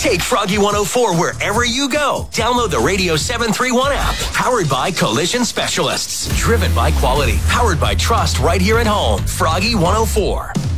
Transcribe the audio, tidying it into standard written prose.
Take Froggy 104 wherever you go. Download the Radio 731 app. Powered by Collision Specialists. Driven by quality. Powered by trust right here at home. Froggy 104.